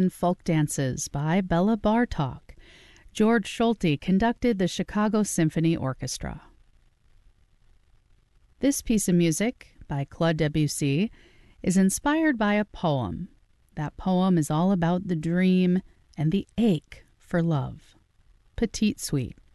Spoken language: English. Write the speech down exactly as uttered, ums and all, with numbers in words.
American Folk Dances by Bella Bartok. George Schulte conducted the Chicago Symphony Orchestra. This piece of music by Claude Debussy is inspired by a poem. That poem is all about the dream and the ache for love. Petite Suite.